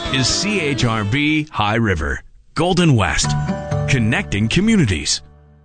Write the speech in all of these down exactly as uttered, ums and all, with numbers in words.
is C H R B High River, Golden West, connecting communities.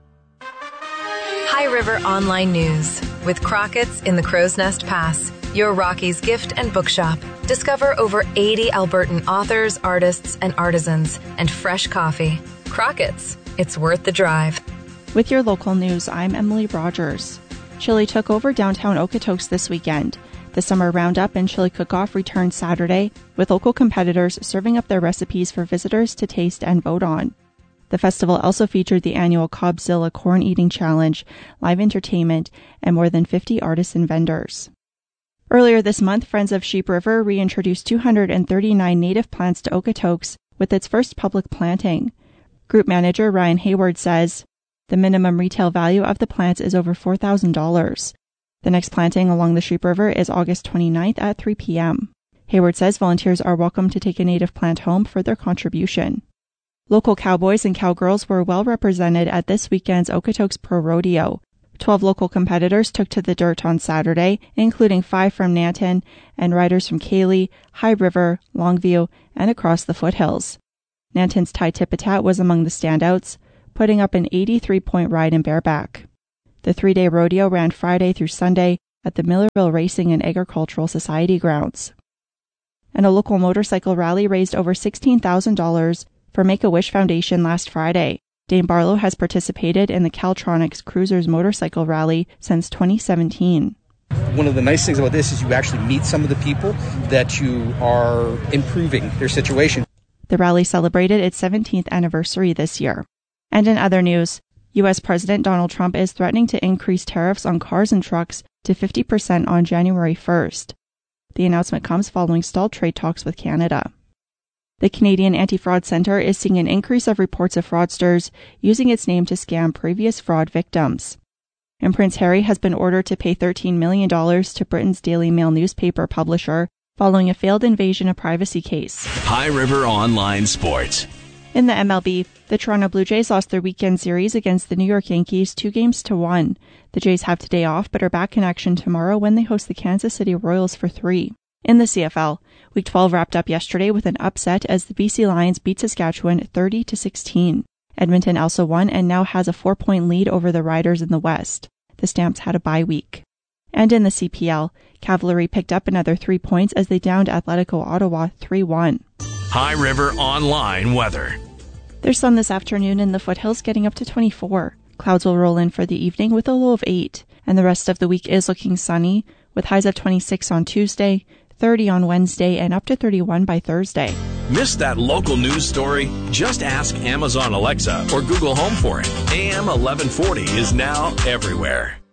High River Online News with Crockett's in the Crow's Nest Pass, your Rockies gift and bookshop. Discover over eighty Albertan authors, artists, and artisans, and fresh coffee. Crockett's, it's worth the drive. With your local news, I'm Emily Rogers. Chili took over downtown Okotoks this weekend. The summer roundup and chili cook-off returned Saturday, with local competitors serving up their recipes for visitors to taste and vote on. The festival also featured the annual Cobzilla Corn Eating Challenge, live entertainment, and more than fifty artists and vendors. Earlier this month, Friends of Sheep River reintroduced two hundred thirty-nine native plants to Okotoks with its first public planting. Group manager Ryan Hayward says, the minimum retail value of the plants is over four thousand dollars. The next planting along the Sheep River is August twenty-ninth at three p.m. Hayward says volunteers are welcome to take a native plant home for their contribution. Local cowboys and cowgirls were well represented at this weekend's Okotoks Pro Rodeo. Twelve local competitors took to the dirt on Saturday, including five from Nanton and riders from Cayley, High River, Longview, and across the foothills. Nanton's Ty Tipitat was among the standouts, putting up an eighty-three point ride in bareback. The three-day rodeo ran Friday through Sunday at the Millerville Racing and Agricultural Society grounds. And a local motorcycle rally raised over sixteen thousand dollars for Make-A-Wish Foundation last Friday. Dane Barlow has participated in the Caltronics Cruisers Motorcycle Rally since twenty seventeen. One of the nice things about this is you actually meet some of the people that you are improving their situation. The rally celebrated its seventeenth anniversary this year. And in other news, U S President Donald Trump is threatening to increase tariffs on cars and trucks to fifty percent on January first. The announcement comes following stalled trade talks with Canada. The Canadian Anti-Fraud Centre is seeing an increase of reports of fraudsters using its name to scam previous fraud victims. And Prince Harry has been ordered to pay thirteen million dollars to Britain's Daily Mail newspaper publisher following a failed invasion of privacy case. High River Online Sports. In the M L B, the Toronto Blue Jays lost their weekend series against the New York Yankees two games to one. The Jays have today off but are back in action tomorrow when they host the Kansas City Royals for three. In the C F L, Week twelve wrapped up yesterday with an upset as the B C Lions beat Saskatchewan thirty to sixteen. Edmonton also won and now has a four-point lead over the Riders in the West. The Stamps had a bye week. And in the C P L, Cavalry picked up another three points as they downed Atletico Ottawa three one. High River Online weather. There's sun this afternoon in the foothills getting up to twenty-four. Clouds will roll in for the evening with a low of eight. And the rest of the week is looking sunny with highs of twenty-six on Tuesday, thirty on Wednesday, and up to thirty-one by Thursday. Missed that local news story? Just ask Amazon Alexa or Google Home for it. A M eleven forty is now everywhere.